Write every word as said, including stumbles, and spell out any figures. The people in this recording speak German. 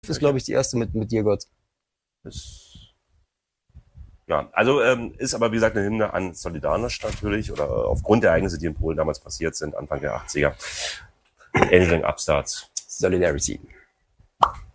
ist, glaube ich, die erste mit, mit Dear God. Das, ja, also ähm, ist aber, wie gesagt, eine Hymne an Solidarność natürlich, oder äh, aufgrund der Ereignisse, die in Polen damals passiert sind, Anfang der achtziger. Anything Upstarts. Solidarity.